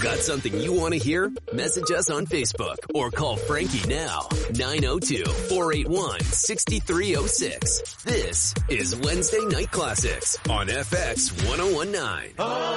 Got something you want to hear? Message us on Facebook or call Frankie now. 902-481-6306. This is Wednesday Night Classics on FX 1019.